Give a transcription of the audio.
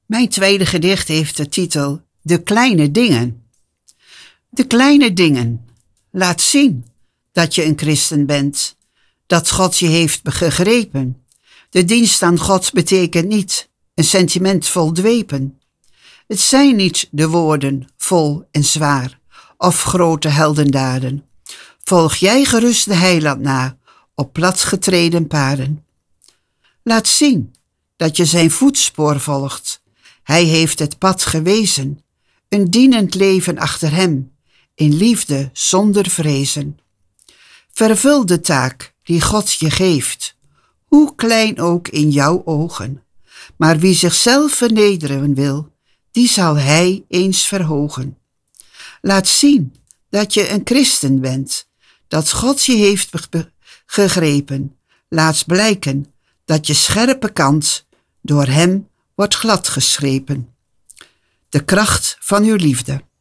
Mijn tweede gedicht heeft de titel De kleine dingen. De kleine dingen. Laat zien dat je een christen bent, dat God je heeft gegrepen. De dienst aan God betekent niet een sentiment vol dwepen. Het zijn niet de woorden vol en zwaar of grote heldendaden. Volg jij gerust de heiland na op platgetreden paden. Laat zien dat je zijn voetspoor volgt. Hij heeft het pad gewezen, een dienend leven achter hem, in liefde zonder vrezen. Vervul de taak die God je geeft, hoe klein ook in jouw ogen. Maar wie zichzelf vernederen wil, die zal hij eens verhogen. Laat zien dat je een christen bent, dat God je heeft gegrepen. Laat blijken dat je scherpe kant door hem wordt gladgeschrepen. De kracht van uw liefde.